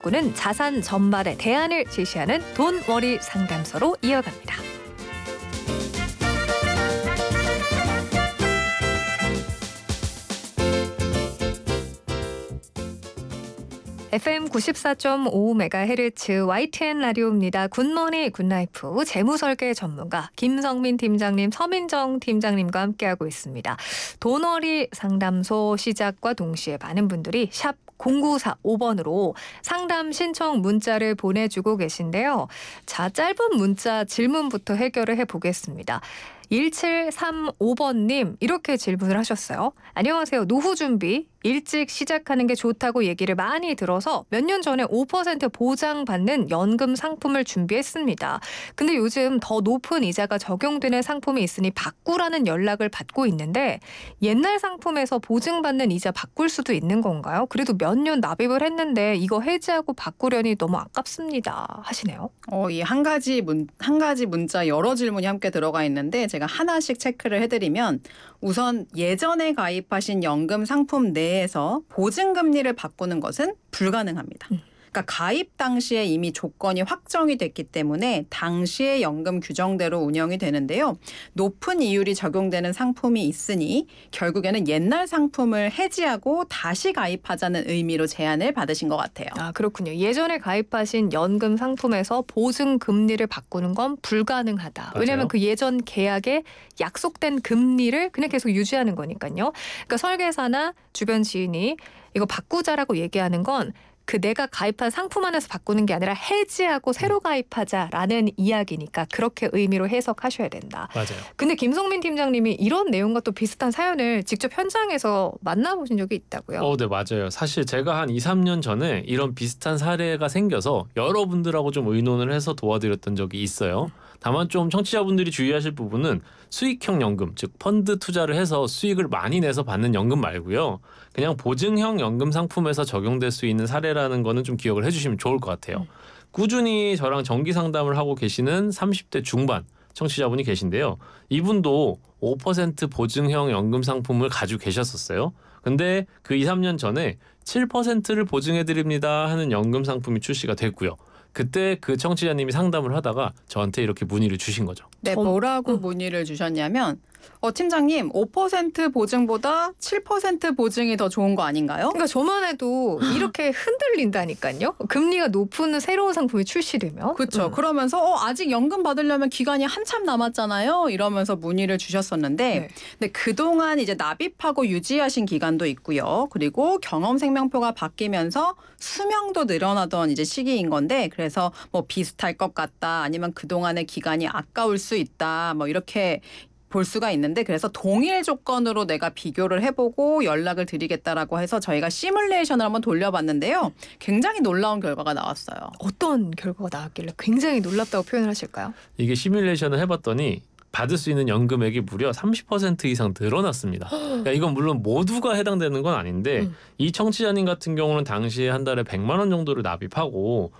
바꾸는 자산 전반의 대안을 제시하는 돈워리 상담소로 이어갑니다. FM 94.5MHz YTN 라디오입니다. 굿모닝 굿라이프 재무설계 전문가 김성민 팀장님, 서민정 팀장님과 함께하고 있습니다. 돈워리 상담소 시작과 동시에 많은 분들이 샵 0945번으로 상담 신청 문자를 보내주고 계신데요. 자, 짧은 문자 질문부터 해결을 해보겠습니다. 1735번님 이렇게 질문을 하셨어요. 안녕하세요. 노후 준비 일찍 시작하는 게 좋다고 얘기를 많이 들어서 몇 년 전에 5% 보장받는 연금 상품을 준비했습니다. 근데 요즘 더 높은 이자가 적용되는 상품이 있으니 바꾸라는 연락을 받고 있는데 옛날 상품에서 보증받는 이자 바꿀 수도 있는 건가요? 그래도 몇 년 납입을 했는데 이거 해지하고 바꾸려니 너무 아깝습니다. 하시네요. 이 한 가지 문자 여러 질문이 함께 들어가 있는데 제가 하나씩 체크를 해드리면 우선 예전에 가입하신 연금 상품 내에서 보증금리를 바꾸는 것은 불가능합니다. 그러니까 가입 당시에 이미 조건이 확정이 됐기 때문에 당시의 연금 규정대로 운영이 되는데요. 높은 이율이 적용되는 상품이 있으니 결국에는 옛날 상품을 해지하고 다시 가입하자는 의미로 제안을 받으신 것 같아요. 아, 그렇군요. 예전에 가입하신 연금 상품에서 보증금리를 바꾸는 건 불가능하다. 맞아요. 왜냐하면 그 예전 계약에 약속된 금리를 그냥 계속 유지하는 거니까요. 그러니까 설계사나 주변 지인이 이거 바꾸자라고 얘기하는 건 그 내가 가입한 상품 안에서 바꾸는 게 아니라 해지하고 새로 가입하자라는 이야기니까 그렇게 의미로 해석하셔야 된다. 맞아요. 근데 김성민 팀장님이 이런 내용과 또 비슷한 사연을 직접 현장에서 만나보신 적이 있다고요? 네, 맞아요. 사실 제가 한 2, 3년 전에 이런 비슷한 사례가 생겨서 여러분들하고 좀 의논을 해서 도와드렸던 적이 있어요. 다만 좀 청취자분들이 주의하실 부분은 수익형 연금, 즉 펀드 투자를 해서 수익을 많이 내서 받는 연금 말고요. 그냥 보증형 연금 상품에서 적용될 수 있는 사례라는 거는 좀 기억을 해주시면 좋을 것 같아요. 꾸준히 저랑 정기 상담을 하고 계시는 30대 중반 청취자분이 계신데요. 이분도 5% 보증형 연금 상품을 가지고 계셨었어요. 근데 그 2, 3년 전에 7%를 보증해드립니다 하는 연금 상품이 출시가 됐고요. 그때 그 청취자님이 상담을 하다가 저한테 이렇게 문의를 주신 거죠. 네, 뭐라고 문의를 주셨냐면 팀장님 5% 보증보다 7% 보증이 더 좋은 거 아닌가요? 그러니까 저만 해도 이렇게 흔들린다니까요. 금리가 높은 새로운 상품이 출시되면. 그렇죠. 그러면서 아직 연금 받으려면 기간이 한참 남았잖아요. 이러면서 문의를 주셨었는데 네. 근데 그동안 이제 납입하고 유지하신 기간도 있고요. 그리고 경험생명표가 바뀌면서 수명도 늘어나던 이제 시기인 건데 그래서 뭐 비슷할 것 같다 아니면 그동안의 기간이 아까울 수 있다 뭐 이렇게 볼 수가 있는데 그래서 동일 조건으로 내가 비교를 해보고 연락을 드리겠다라고 해서 저희가 시뮬레이션을 한번 돌려봤는데요. 굉장히 놀라운 결과가 나왔어요. 어떤 결과가 나왔길래 굉장히 놀랍다고 표현을 하실까요? 이게 시뮬레이션을 해봤더니 받을 수 있는 연금액이 무려 30% 이상 늘어났습니다. 그러니까 이건 물론 모두가 해당되는 건 아닌데 이 청취자님 같은 경우는 당시에 한 달에 100만 원 정도를 납입하고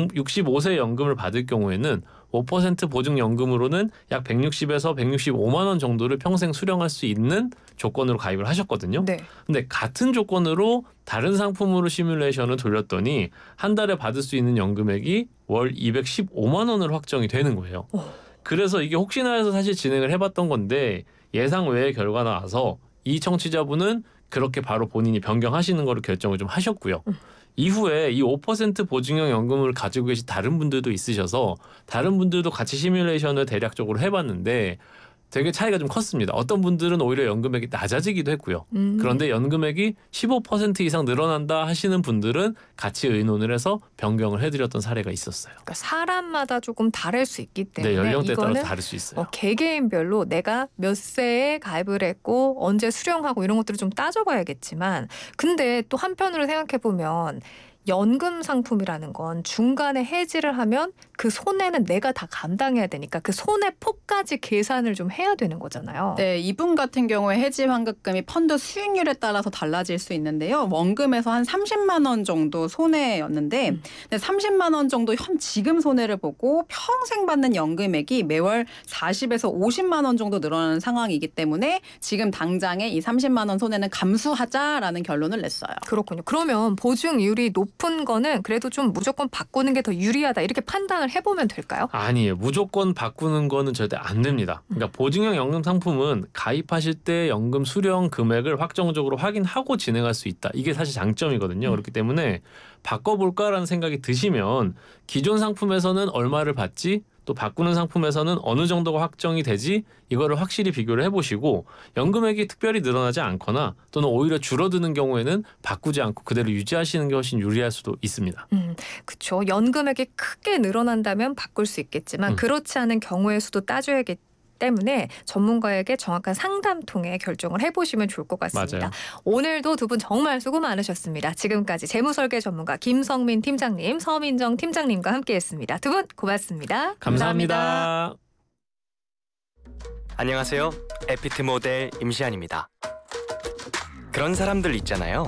65세 연금을 받을 경우에는 5% 보증연금으로는 약 160에서 165만 원 정도를 평생 수령할 수 있는 조건으로 가입을 하셨거든요. 네. 근데 같은 조건으로 다른 상품으로 시뮬레이션을 돌렸더니 한 달에 받을 수 있는 연금액이 월 215만 원으로 확정이 되는 거예요. 그래서 이게 혹시나 해서 사실 진행을 해봤던 건데 예상 외의 결과가 나와서 이 청취자분은 그렇게 바로 본인이 변경하시는 거를 결정을 좀 하셨고요. 이후에 이 5% 보증형 연금을 가지고 계신 다른 분들도 있으셔서 다른 분들도 같이 시뮬레이션을 대략적으로 해봤는데 되게 차이가 좀 컸습니다. 어떤 분들은 오히려 연금액이 낮아지기도 했고요. 그런데 연금액이 15% 이상 늘어난다 하시는 분들은 같이 의논을 해서 변경을 해드렸던 사례가 있었어요. 그러니까 사람마다 조금 다를 수 있기 때문에 네, 연령대에 따라서 이거는 다를 수 있어요. 개개인별로 내가 몇 세에 가입을 했고 언제 수령하고 이런 것들을 좀 따져봐야겠지만 근데 또 한편으로 생각해보면 연금 상품이라는 건 중간에 해지를 하면 그 손해는 내가 다 감당해야 되니까 그 손해 폭까지 계산을 좀 해야 되는 거잖아요. 네, 이분 같은 경우에 해지 환급금이 펀드 수익률에 따라서 달라질 수 있는데요. 원금에서 한 30만 원 정도 손해였는데 근데 30만 원 정도 지금 손해를 보고 평생 받는 연금액이 매월 40에서 50만 원 정도 늘어나는 상황이기 때문에 지금 당장에 이 30만 원 손해는 감수하자라는 결론을 냈어요. 그렇군요. 그러면 보증이율이 높은 높은 거는 그래도 좀 무조건 바꾸는 게 더 유리하다 이렇게 판단을 해보면 될까요? 아니에요. 무조건 바꾸는 거는 절대 안 됩니다. 그러니까 보증형 연금 상품은 가입하실 때 연금 수령 금액을 확정적으로 확인하고 진행할 수 있다. 이게 사실 장점이거든요. 그렇기 때문에 바꿔볼까라는 생각이 드시면 기존 상품에서는 얼마를 받지? 또 바꾸는 상품에서는 어느 정도가 확정이 되지? 이거를 확실히 비교를 해보시고 연금액이 특별히 늘어나지 않거나 또는 오히려 줄어드는 경우에는 바꾸지 않고 그대로 유지하시는 게 훨씬 유리할 수도 있습니다. 그렇죠. 연금액이 크게 늘어난다면 바꿀 수 있겠지만 그렇지 않은 경우의 수도 따져야겠 때문에 전문가에게 정확한 상담 통해 결정을 해보시면 좋을 것 같습니다. 맞아요. 오늘도 두 분 정말 수고 많으셨습니다. 지금까지 재무설계 전문가 김성민 팀장님, 서민정 팀장님과 함께했습니다. 두 분 고맙습니다. 감사합니다. 안녕하세요. 에피트 모델 임시안입니다. 그런 사람들 있잖아요.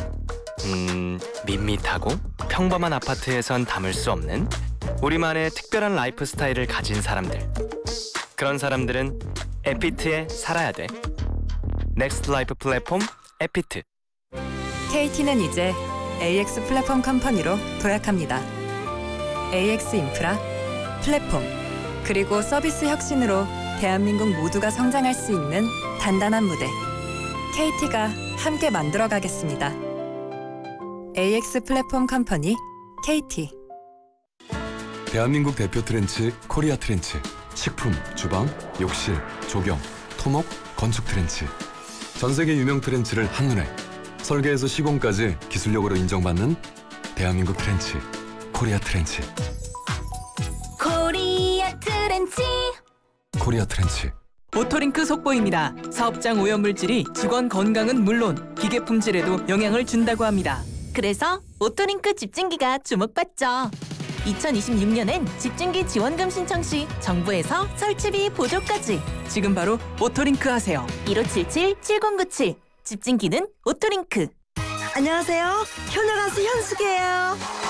밋밋하고 평범한 아파트에선 담을 수 없는 우리만의 특별한 라이프 스타일을 가진 사람들. 그런 사람들은 에피트에 살아야 돼. 넥스트 라이프 플랫폼 에피트. KT는 이제 AX 플랫폼 컴퍼니로 도약합니다. AX 인프라, 플랫폼, 그리고 서비스 혁신으로 대한민국 모두가 성장할 수 있는 단단한 무대. KT가 함께 만들어가겠습니다. AX 플랫폼 컴퍼니 KT. 대한민국 대표 트렌치 코리아 트렌치. 식품, 주방, 욕실, 조경, 토목, 건축 트렌치. 전 세계 유명 트렌치를 한눈에 설계에서 시공까지 기술력으로 인정받는 대한민국 트렌치 코리아 트렌치. 코리아 트렌치. 코리아 트렌치. 오토링크 속보입니다. 사업장 오염물질이 직원 건강은 물론 기계 품질에도 영향을 준다고 합니다. 그래서 오토링크 집중기가 주목받죠. 2026년엔 집중기 지원금 신청 시 정부에서 설치비 보조까지. 지금 바로 오토링크 하세요. 1577-7097 집중기는 오토링크. 안녕하세요. 효녀 가수 현숙이에요.